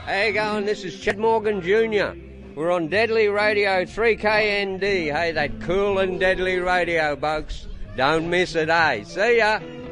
How you going? This is Chad Morgan Jr. We're on Deadly Radio 3KND. Hey, that cool and deadly radio, folks. Don't miss it, eh? See ya!